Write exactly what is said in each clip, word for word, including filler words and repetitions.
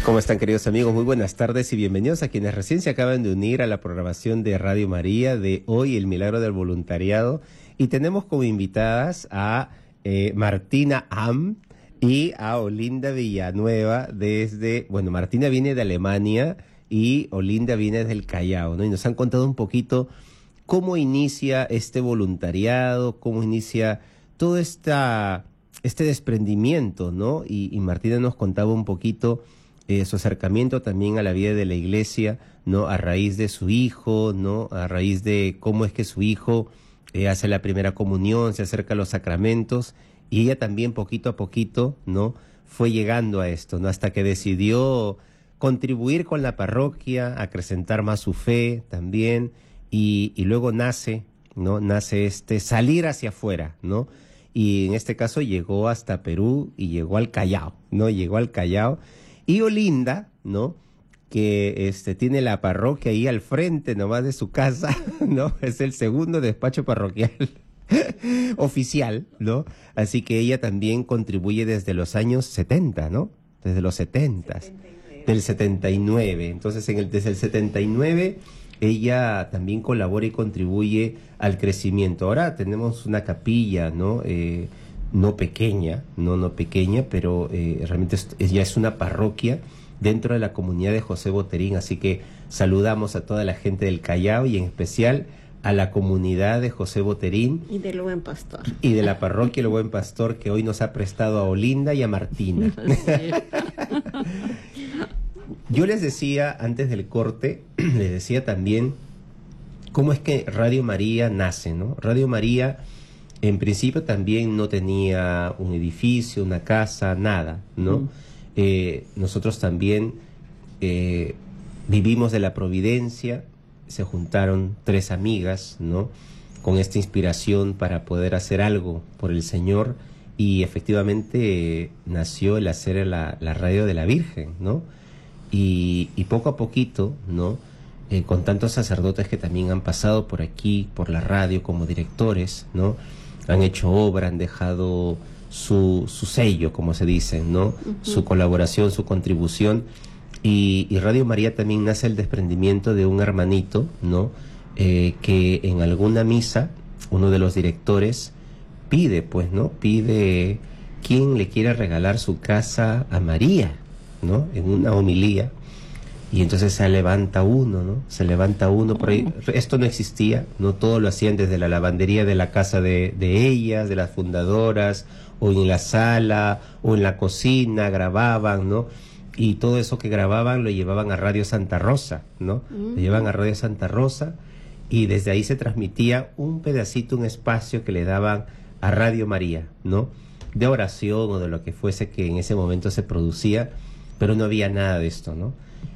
¿Cómo están, queridos amigos? Muy buenas tardes y bienvenidos a quienes recién se acaban de unir a la programación de Radio María de hoy, El Milagro del Voluntariado. Y tenemos como invitadas a eh, Martina Am y a Olinda Villanueva desde, bueno, Martina viene de Alemania y Olinda viene del Callao, ¿no? Y nos han contado un poquito cómo inicia este voluntariado, cómo inicia todo esta, este desprendimiento, ¿no? Y, y Martina nos contaba un poquito eh, su acercamiento también a la vida de la iglesia, ¿no? A raíz de su hijo, ¿no? A raíz de cómo es que su hijo eh, hace la primera comunión, se acerca a los sacramentos, y ella también poquito a poquito, ¿no? Fue llegando a esto, ¿no? Hasta que decidió contribuir con la parroquia, acrecentar más su fe también, y, y luego nace, ¿no? Nace este salir hacia afuera, ¿no? Y en este caso llegó hasta Perú y llegó al Callao, ¿no? Llegó al Callao. Y Olinda, ¿no? Que este, tiene la parroquia ahí al frente nomás de su casa, ¿no? Es el segundo despacho parroquial oficial, ¿no? Así que ella también contribuye desde los años setenta, ¿no? Desde los setenta, del setenta y nueve. Entonces, en el, desde el setenta y nueve, ella también colabora y contribuye al crecimiento. Ahora tenemos una capilla, ¿no? Eh, no pequeña, no, no pequeña, pero eh, realmente es, es, ya es una parroquia dentro de la comunidad de José Boterín, así que saludamos a toda la gente del Callao y en especial a la comunidad de José Boterín. Y del Buen Pastor. Y de la parroquia El Buen Pastor, que hoy nos ha prestado a Olinda y a Martina. Yo les decía antes del corte, les decía también cómo es que Radio María nace, ¿no? Radio María en principio también no tenía un edificio, una casa, nada, ¿no? Mm. Eh, nosotros también eh, vivimos de la providencia, se juntaron tres amigas, ¿no? Con esta inspiración para poder hacer algo por el Señor, y efectivamente eh, nació el hacer la, la radio de la Virgen, ¿no? Y, y poco a poquito, ¿no? Eh, con tantos sacerdotes que también han pasado por aquí, por la radio, como directores, ¿no? Han hecho obra, han dejado su, su sello, como se dice, ¿no? Uh-huh. Su colaboración, su contribución. Y, y Radio María también nace el desprendimiento de un hermanito, ¿no? Eh, que en alguna misa, uno de los directores pide, pues, ¿no? Pide quién le quiere regalar su casa a María, ¿no? En una homilía. Y entonces se levanta uno, ¿no? Se levanta uno por ahí. Esto no existía, ¿no? Todo lo hacían desde la lavandería de la casa de, de ellas, de las fundadoras, o en la sala, o en la cocina, grababan, ¿no? Y todo eso que grababan lo llevaban a Radio Santa Rosa, ¿no? Mm. Lo llevaban a Radio Santa Rosa, y desde ahí se transmitía un pedacito, un espacio que le daban a Radio María, ¿no? De oración o de lo que fuese que en ese momento se producía, pero no había nada de esto, ¿no?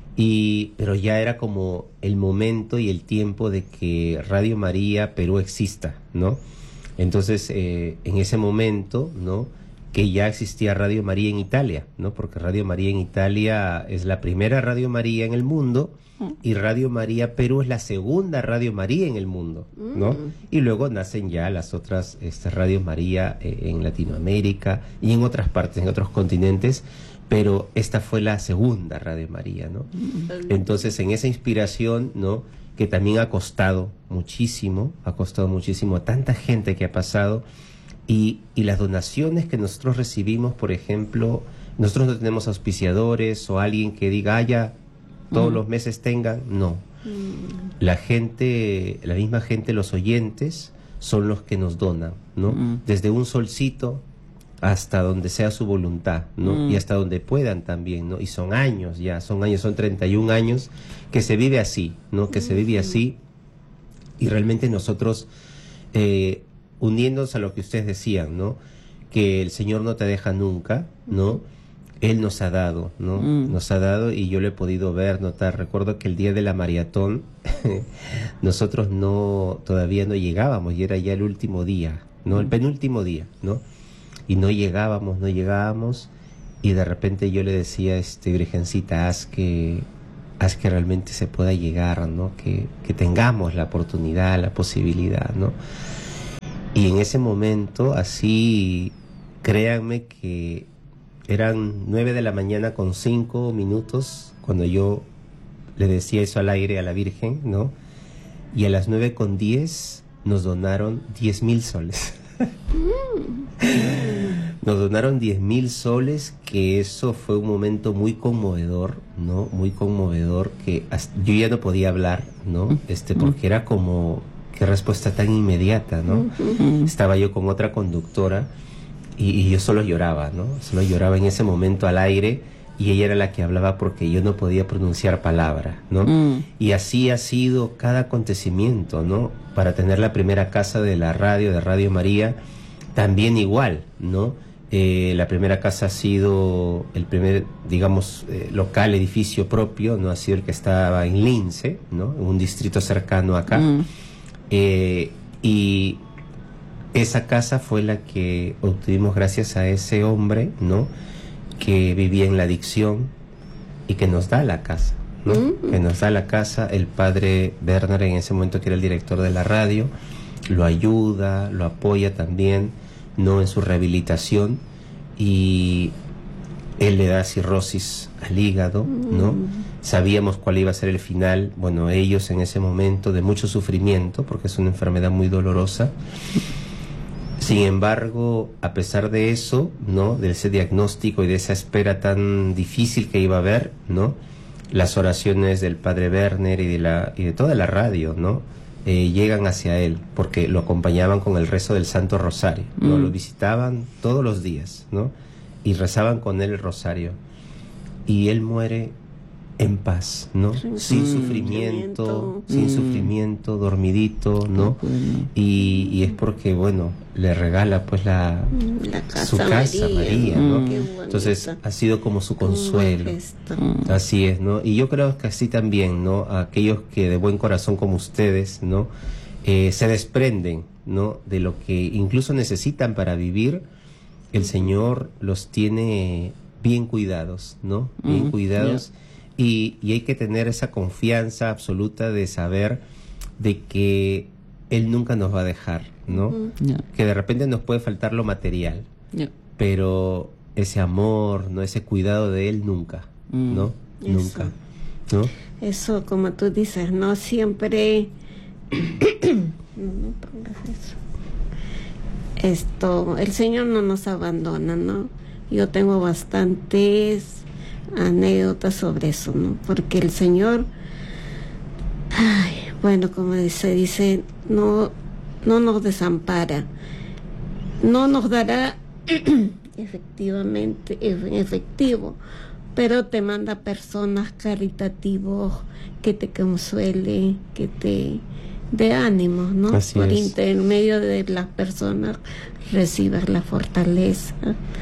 Y, pero ya era como el momento y el tiempo de que Radio María Perú exista, ¿no? Entonces, eh, en ese momento, ¿no? Que ya existía Radio María en Italia, ¿no? Porque Radio María en Italia es la primera Radio María en el mundo, y Radio María Perú es la segunda Radio María en el mundo, ¿no? Mm. Y luego nacen ya las otras este, Radio María eh, en Latinoamérica y en otras partes, en otros continentes, pero esta fue la segunda Radio María, ¿no? Entonces, en esa inspiración, ¿no? Que también ha costado muchísimo, ha costado muchísimo a tanta gente que ha pasado, y, y las donaciones que nosotros recibimos, por ejemplo, nosotros no tenemos auspiciadores o alguien que diga, ah, ya, todos mm. los meses tengan, no. Mm. La gente, la misma gente, los oyentes, son los que nos donan, ¿no? Mm. Desde un solcito hasta donde sea su voluntad, ¿no? Mm. Y hasta donde puedan también, ¿no? Y son años ya, son años, son treinta y un años que se vive así, ¿no? Que mm. se vive así, y realmente nosotros, eh, uniéndonos a lo que ustedes decían, ¿no? Que el Señor no te deja nunca, ¿no? Él nos ha dado, ¿no? Mm. Nos ha dado, y yo lo he podido ver, notar. Recuerdo que el día de la maratón, nosotros no, todavía no llegábamos, y era ya el último día, ¿no? El penúltimo día, ¿no? Y no llegábamos, no llegábamos, y de repente yo le decía, este, Virgencita, haz que, haz que realmente se pueda llegar, ¿no? Que, que tengamos la oportunidad, la posibilidad, ¿no? Y en ese momento, así, créanme que eran nueve de la mañana con cinco minutos cuando yo le decía eso al aire a la Virgen, ¿no? Y a las nueve con diez nos donaron diez mil soles. Nos donaron diez mil soles, que eso fue un momento muy conmovedor, ¿no? Muy conmovedor, que hasta, yo ya no podía hablar, ¿no? Este, porque era como, qué respuesta tan inmediata, ¿no? Estaba yo con otra conductora y, y yo solo lloraba, ¿no? Solo lloraba en ese momento al aire, y ella era la que hablaba porque yo no podía pronunciar palabra, ¿no? Mm. Y así ha sido cada acontecimiento, ¿no? Para tener la primera casa de la radio, de Radio María, también igual, ¿no? Eh, la primera casa ha sido el primer, digamos, eh, local, edificio propio, ¿no? Ha sido el que estaba en Lince, ¿no? Un distrito cercano acá. Mm. Eh, y esa casa fue la que obtuvimos gracias a ese hombre, ¿no? Que vivía en la adicción y que nos da la casa, ¿no? Mm. Que nos da la casa. El padre Werner, en ese momento, que era el director de la radio, lo ayuda, lo apoya también, ¿no? En su rehabilitación, y él le da cirrosis al hígado, ¿no? Mm. Sabíamos cuál iba a ser el final, bueno, ellos en ese momento, de mucho sufrimiento, porque es una enfermedad muy dolorosa. Sin embargo, a pesar de eso, ¿no? De ese diagnóstico y de esa espera tan difícil que iba a haber, ¿no? Las oraciones del padre Werner y de la y de toda la radio, ¿no? Eh, llegan hacia él, porque lo acompañaban con el rezo del Santo Rosario, ¿no? Mm. Lo visitaban todos los días, ¿no? Y rezaban con él el rosario. Y él muere en paz, ¿no? Sí. Sin mm. sufrimiento, mm. sin sufrimiento, dormidito, ¿no? Bueno. Y, y es porque, bueno, le regala pues la, la casa su casa María, María, ¿no? Mm. Entonces ha sido como su consuelo. Mm. Así es, ¿no? Y yo creo que así también, ¿no? Aquellos que de buen corazón como ustedes, ¿no? Eh, se desprenden, ¿no? De lo que incluso necesitan para vivir. El Señor los tiene bien cuidados, ¿no? Bien mm. cuidados. Yeah. Y, y hay que tener esa confianza absoluta de saber de que Él nunca nos va a dejar, ¿no? Uh-huh. Yeah. Que de repente nos puede faltar lo material, yeah. pero ese amor, ¿no? Ese cuidado de Él nunca, mm. ¿no? Eso. Nunca, ¿no? Eso, como tú dices, no siempre... no, no pongas eso. Esto, el Señor no nos abandona, ¿no? Yo tengo bastantes anécdotas sobre eso, ¿no? Porque el Señor, ay, bueno, como se dice, no, no nos desampara, no nos dará efectivamente, efectivo, pero te manda personas caritativos que te consuelen, que te dé ánimos, ¿no? Así Por es. intermedio de las personas recibas la fortaleza.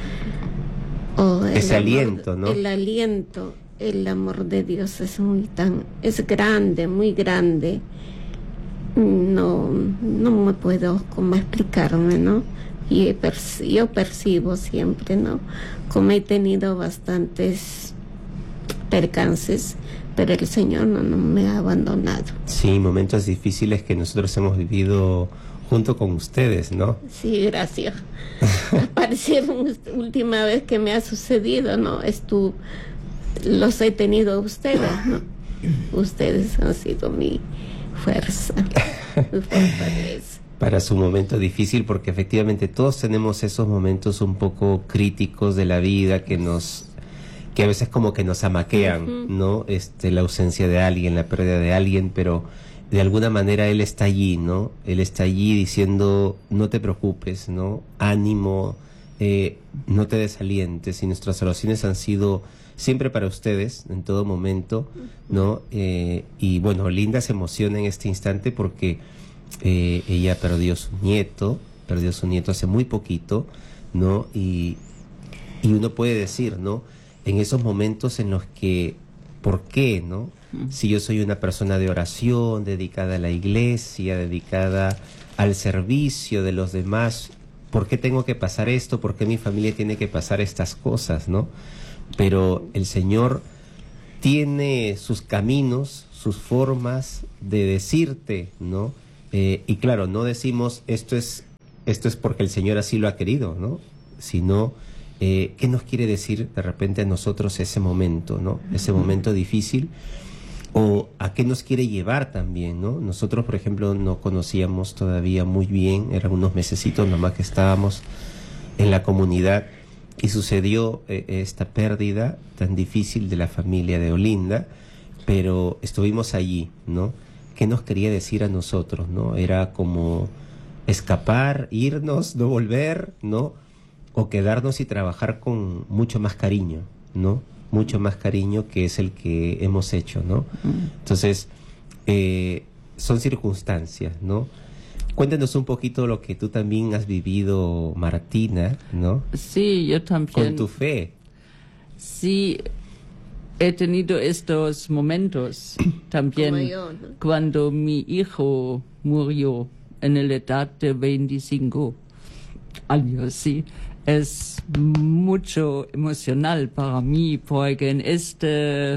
Oh, ese amor, aliento, ¿no? El aliento, el amor de Dios es muy tan, es grande, muy grande. No, no me puedo como explicarme, ¿no? Y perci- yo percibo siempre, ¿no? Como he tenido bastantes percances, pero el Señor no, no me ha abandonado. Sí, momentos difíciles que nosotros hemos vivido junto con ustedes, ¿no? Sí, gracias. Aparecieron última vez que me ha sucedido, ¿no? Estu los he tenido ustedes, ¿no? Ustedes han sido mi fuerza, mi fortaleza. Para su momento difícil, porque efectivamente todos tenemos esos momentos un poco críticos de la vida que nos, que a veces como que nos amaquean, uh-huh. ¿no? Este, la ausencia de alguien, la pérdida de alguien, pero de alguna manera Él está allí, ¿no? Él está allí diciendo, no te preocupes, ¿no? Ánimo, eh, no te desalientes. Y nuestras oraciones han sido siempre para ustedes, en todo momento, ¿no? Eh, y bueno, Linda se emociona en este instante porque eh, ella perdió su nieto, perdió su nieto hace muy poquito, ¿no? Y, y uno puede decir, ¿no? En esos momentos en los que, ¿por qué, no? Si yo soy una persona de oración, dedicada a la iglesia, dedicada al servicio de los demás, ¿por qué tengo que pasar esto? ¿Por qué mi familia tiene que pasar estas cosas, no? Pero el Señor tiene sus caminos, sus formas de decirte, ¿no? Eh, y claro, no decimos esto es, esto es porque el Señor así lo ha querido, ¿no? Sino eh, ¿qué nos quiere decir de repente a nosotros ese momento, ¿no? Ese momento difícil, o a qué nos quiere llevar también, ¿no? Nosotros, por ejemplo, no conocíamos todavía muy bien, eran unos mesecitos nomás que estábamos en la comunidad, y sucedió eh, esta pérdida tan difícil de la familia de Olinda, pero estuvimos allí, ¿no? ¿Qué nos quería decir a nosotros, no? Era como escapar, irnos, no volver, ¿no? O quedarnos y trabajar con mucho más cariño, ¿no? Mucho más cariño, que es el que hemos hecho, ¿no? Entonces, eh, son circunstancias, ¿no? Cuéntanos un poquito lo que tú también has vivido, Martina, ¿no? Sí, yo también. Con tu fe. Sí, he tenido estos momentos también yo, ¿no? cuando mi hijo murió en la edad de veinticinco años, sí. Es mucho emocional para mí porque en este,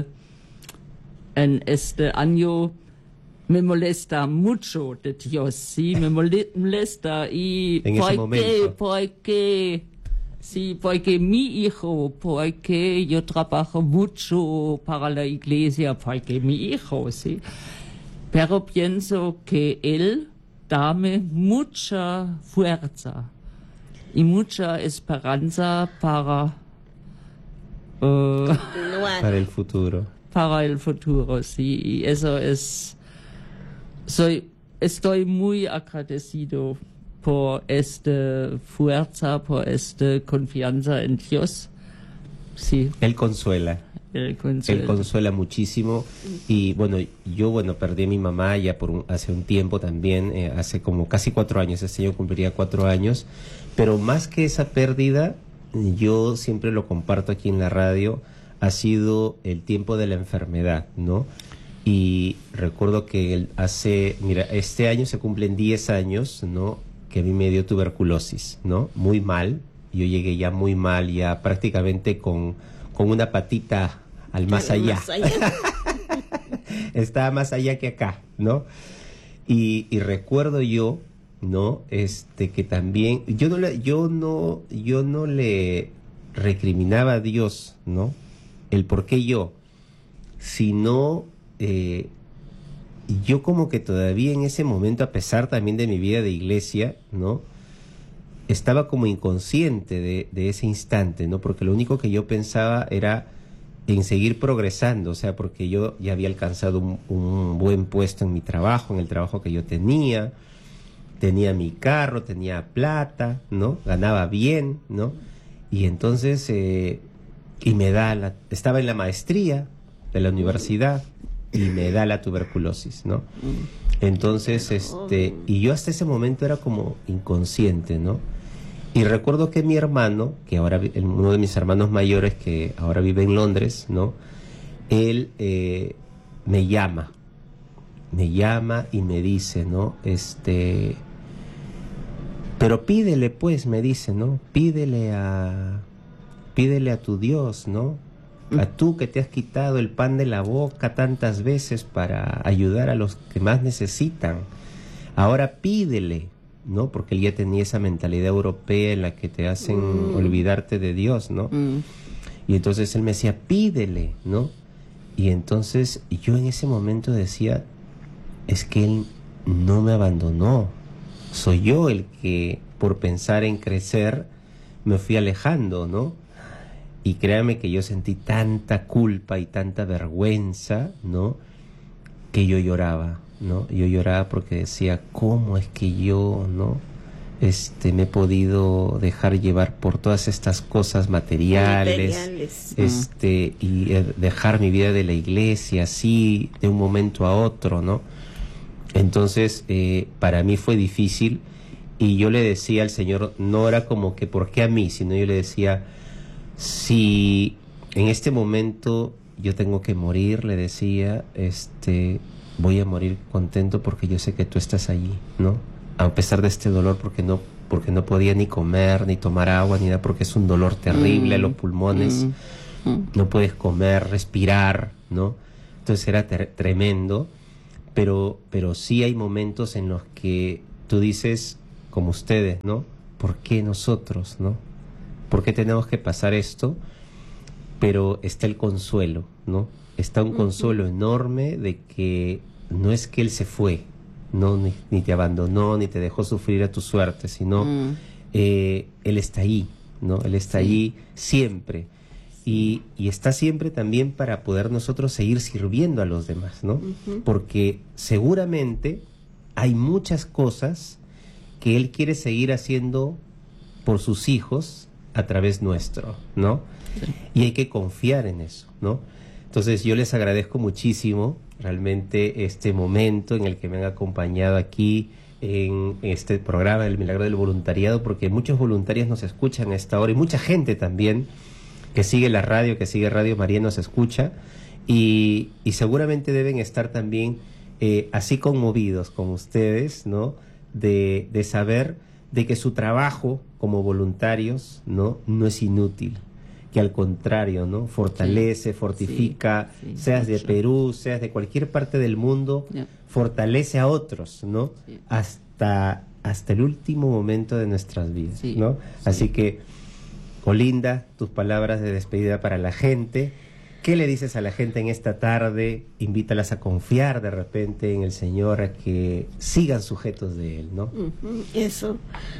en este año me molesta mucho de Dios, sí, me molesta y en ese momento. porque, sí, porque mi hijo, porque yo trabajo mucho para la iglesia, porque mi hijo, sí, pero pienso que él dame mucha fuerza y mucha esperanza para uh, para el futuro. Para el futuro, sí, y eso es, soy, estoy muy agradecido por esta fuerza, por esta confianza en Dios. Sí. Él consuela. Él consuela. Él consuela muchísimo. Y bueno, yo bueno perdí a mi mamá ya por un, hace un tiempo también, eh, hace como casi cuatro años, este año cumpliría cuatro años. Pero más que esa pérdida, yo siempre lo comparto aquí en la radio, ha sido el tiempo de la enfermedad, ¿no? Y recuerdo que el, hace, mira, este año se cumplen diez años, ¿no? Que a mí me dio tuberculosis, ¿no? Muy mal. Yo llegué ya muy mal, ya prácticamente con, con una patita al más allá. Más allá. Estaba más allá que acá, ¿no? Y, y recuerdo yo, ¿no? Este, que también, yo no le, yo no, yo no le recriminaba a Dios, ¿no? El por qué yo, sino eh, yo como que todavía en ese momento, a pesar también de mi vida de iglesia, ¿no? Estaba como inconsciente de, de ese instante, ¿no? Porque lo único que yo pensaba era en seguir progresando, o sea, porque yo ya había alcanzado un, un buen puesto en mi trabajo, en el trabajo que yo tenía, tenía mi carro, tenía plata, ¿no? Ganaba bien, ¿no? Y entonces, eh, y me da la, estaba en la maestría de la universidad y me da la tuberculosis, ¿no? Entonces, este, y yo hasta ese momento era como inconsciente, ¿no? Y recuerdo que mi hermano, que ahora, uno de mis hermanos mayores, que ahora vive en Londres, ¿no? Él eh, me llama, me llama y me dice, ¿no? Este, pero pídele, pues, me dice, ¿no? Pídele a, pídele a tu Dios, ¿no? A tú que te has quitado el pan de la boca tantas veces para ayudar a los que más necesitan. Ahora pídele, ¿no? Porque él ya tenía esa mentalidad europea en la que te hacen mm. olvidarte de Dios, ¿no? Mm. Y entonces él me decía, pídele, ¿no? Y entonces yo en ese momento decía, es que él no me abandonó. Soy yo el que, por pensar en crecer, me fui alejando, ¿no? Y créame que yo sentí tanta culpa y tanta vergüenza, ¿no? Que yo lloraba, ¿no? Yo lloraba porque decía, ¿cómo es que yo, ¿no? Este, me he podido dejar llevar por todas estas cosas materiales, materiales. este, uh-huh. y eh, dejar mi vida de la iglesia así, de un momento a otro, ¿no? Entonces, eh, para mí fue difícil, y yo le decía al Señor, no era como que, ¿por qué a mí? Sino yo le decía, si en este momento yo tengo que morir, le decía, este, voy a morir contento porque yo sé que tú estás allí, ¿no? A pesar de este dolor, porque no, porque no podía ni comer, ni tomar agua, ni nada, porque es un dolor terrible, mm, los pulmones, mm, mm. no puedes comer, respirar, ¿no? Entonces era ter- tremendo, pero, pero sí hay momentos en los que tú dices, como ustedes, ¿no? ¿Por qué nosotros, no? ¿por qué tenemos que pasar esto? Pero está el consuelo, ¿no? Está un consuelo uh-huh. enorme de que no es que él se fue, no ni, ni te abandonó, ni te dejó sufrir a tu suerte, sino uh-huh. eh, él está ahí, ¿no? Él está sí. allí siempre. Y, y está siempre también para poder nosotros seguir sirviendo a los demás, ¿no? Uh-huh. Porque seguramente hay muchas cosas que él quiere seguir haciendo por sus hijos a través nuestro, ¿no? Sí. Y hay que confiar en eso, ¿no? Entonces yo les agradezco muchísimo realmente este momento en el que me han acompañado aquí en este programa El Milagro del Voluntariado, porque muchos voluntarios nos escuchan a esta hora y mucha gente también que sigue la radio, que sigue Radio María, nos escucha y, y seguramente deben estar también eh, así conmovidos como ustedes, ¿no? De, de saber de que su trabajo como voluntarios, ¿no? No es inútil, que al contrario, ¿no? Fortalece, sí, fortifica, sí, sí, seas mucho. De Perú, seas de cualquier parte del mundo, yeah. fortalece a otros, ¿no? Sí. Hasta, hasta el último momento de nuestras vidas, sí, ¿no? Sí. Así que, Olinda, tus palabras de despedida para la gente. ¿Qué le dices a la gente en esta tarde? Invítalas a confiar de repente en el Señor, a que sigan sujetos de Él, ¿no? Uh-huh, eso.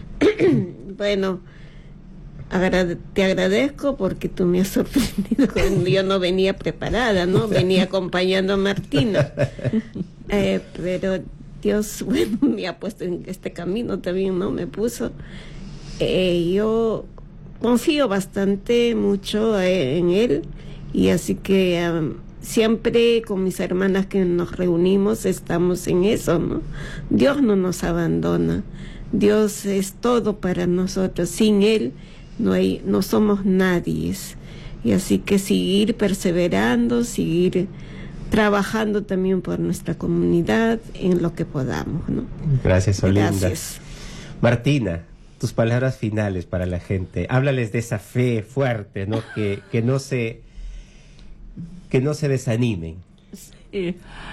Bueno, agrade- te agradezco porque tú me has sorprendido. Yo no venía preparada, ¿no? Venía acompañando a Martina. Eh, pero Dios, bueno, me ha puesto en este camino también, ¿no? Me puso. Eh, yo confío bastante mucho eh, en Él. Y así que um, siempre con mis hermanas que nos reunimos estamos en eso, ¿no? Dios no nos abandona. Dios es todo para nosotros. Sin Él no hay, no somos nadie. Y así que seguir perseverando, seguir trabajando también por nuestra comunidad en lo que podamos, ¿no? Gracias, Olinda. Gracias. Martina, tus palabras finales para la gente. Háblales de esa fe fuerte, ¿no? Que, que no se... que no se desanimen. Sí,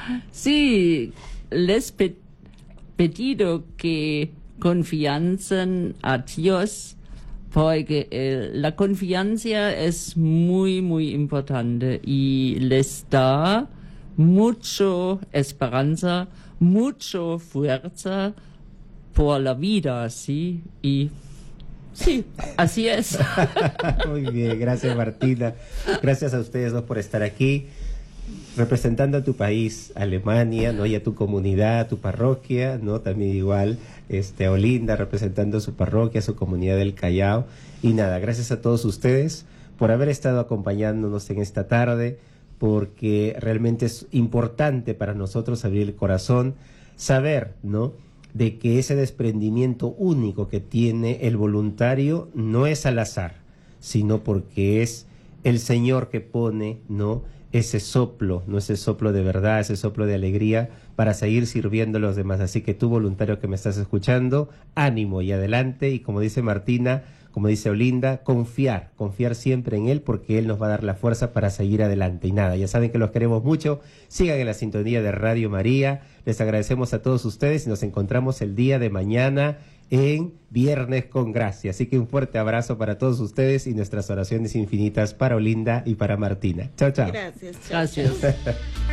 sí, les pe- pedido que confianzan a Dios, porque eh, la confianza es muy, muy importante y les da mucho esperanza, mucho fuerza por la vida, ¿sí? Y sí, así es. Muy bien, gracias Martina. Gracias a ustedes dos por estar aquí, representando a tu país, Alemania, ¿no? Y a tu comunidad, a tu parroquia, ¿no? También igual, este, Olinda representando a su parroquia, a su comunidad del Callao. Y nada, gracias a todos ustedes por haber estado acompañándonos en esta tarde, porque realmente es importante para nosotros abrir el corazón, saber, ¿no?, de que ese desprendimiento único que tiene el voluntario no es al azar, sino porque es el Señor que pone, ¿no?, ese soplo, no ese soplo de verdad, ese soplo de alegría para seguir sirviendo a los demás. Así que tú, voluntario que me estás escuchando, ánimo y adelante, y como dice Martina, como dice Olinda, confiar, confiar siempre en Él, porque Él nos va a dar la fuerza para seguir adelante. Y nada, ya saben que los queremos mucho, sigan en la sintonía de Radio María, les agradecemos a todos ustedes y nos encontramos el día de mañana en Viernes con Gracia. Así que un fuerte abrazo para todos ustedes y nuestras oraciones infinitas para Olinda y para Martina. Chao, chao. Gracias. Gracias.